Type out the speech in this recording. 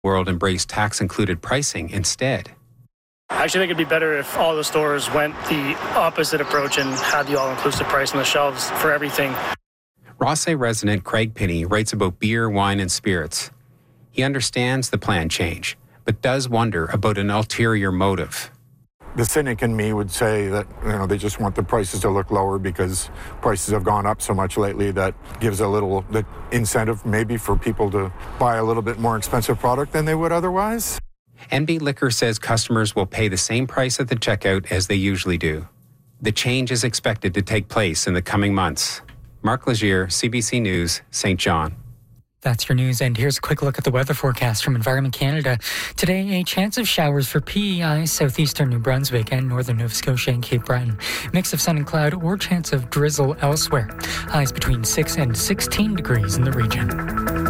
World embraced tax-included pricing instead. I actually think it'd be better if all the stores went the opposite approach and had the all-inclusive price on the shelves for everything. Rothesay resident Craig Pinney writes about beer, wine, and spirits. He understands the planned change, but does wonder about an ulterior motive. The cynic in me would say that, they just want the prices to look lower because prices have gone up so much lately. That gives the incentive maybe for people to buy a little bit more expensive product than they would otherwise. NB Liquor says customers will pay the same price at the checkout as they usually do. The change is expected to take place in the coming months. Mark Legier, CBC News, St. John. That's your news, and here's a quick look at the weather forecast from Environment Canada. Today, a chance of showers for PEI, southeastern New Brunswick, and northern Nova Scotia and Cape Breton. Mix of sun and cloud or chance of drizzle elsewhere. Highs between 6 and 16 degrees in the region.